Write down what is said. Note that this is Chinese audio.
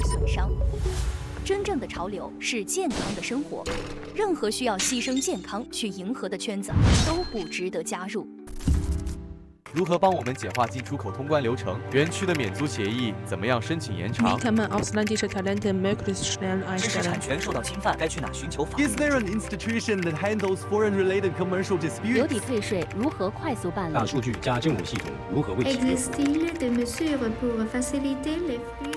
损伤。真正的潮流是健康的生活，任何需要牺牲健康去迎合的圈子都不值得加入。 如何帮我们简化进出口通关流程？园区的免租协议怎么样申请延长？ Wie kann man ausländische Talente möglichst schnell 知识 einstellen? 产权受到侵犯，该去哪寻求法律？ Is there an institution that handles foreign-related commercial 留 disputes? 抵退税如何快速办理？ 大数据加政务系统如何为其用？ Existe-t-il des mesures pour faciliter les flux